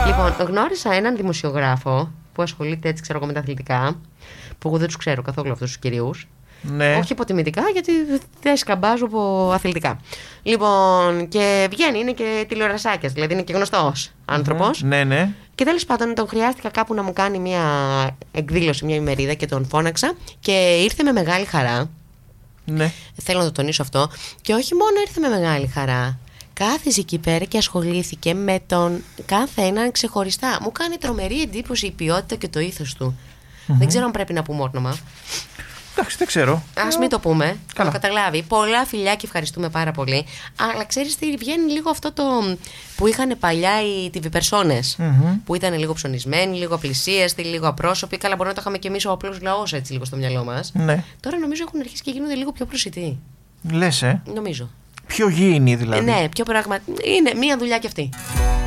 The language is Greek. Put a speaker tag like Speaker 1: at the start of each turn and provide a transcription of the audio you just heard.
Speaker 1: Λοιπόν, γνώρισα έναν δημοσιογράφο που ασχολείται έτσι, ξέρω εγώ, με τα αθλητικά. Που εγώ δεν τους ξέρω καθόλου αυτούς τους κυρίους.
Speaker 2: Ναι.
Speaker 1: Όχι υποτιμητικά, γιατί δεν σκαμπάζω από αθλητικά. Λοιπόν, και βγαίνει, είναι και τηλεορασάκιας, δηλαδή είναι και γνωστός άνθρωπος.
Speaker 2: Ναι, ναι.
Speaker 1: Και τέλος πάντων, τον χρειάστηκα κάπου να μου κάνει μια εκδήλωση, μια ημερίδα και τον φώναξα και ήρθε με μεγάλη χαρά.
Speaker 2: Ναι.
Speaker 1: Θέλω να το τονίσω αυτό. Και όχι μόνο ήρθε με μεγάλη χαρά. Κάθισε εκεί πέρα και ασχολήθηκε με τον κάθε έναν ξεχωριστά. Μου κάνει τρομερή εντύπωση η ποιότητα και το ήθος του. Δεν ξέρω αν πρέπει να πούμε όνομα.
Speaker 2: Εντάξει, δεν ξέρω.
Speaker 1: Ας μην το πούμε.
Speaker 2: Καλά.
Speaker 1: Το καταλάβει. Πολλά φιλιά και ευχαριστούμε πάρα πολύ. Αλλά ξέρεις τι, βγαίνει λίγο αυτό το που είχαν παλιά οι TV personas. Που ήταν λίγο ψωνισμένοι, λίγο απλησίαστοι, λίγο απρόσωποι. Καλά, μπορεί να το είχαμε και εμείς ο απλός λαός έτσι λίγο στο μυαλό μας.
Speaker 2: Ναι.
Speaker 1: Τώρα νομίζω έχουν αρχίσει και γίνονται λίγο πιο προσιτοί.
Speaker 2: Λες,
Speaker 1: Νομίζω.
Speaker 2: Πιο γήινοι δηλαδή.
Speaker 1: Ναι, πιο πραγματικά. Είναι μία δουλειά κι αυτή.